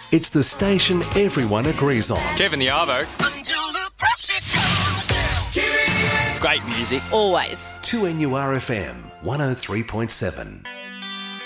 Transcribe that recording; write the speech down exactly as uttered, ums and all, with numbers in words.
It's the station everyone agrees on. Kevin the Arvo. Great music. Always. two N U R F M, one oh three point seven.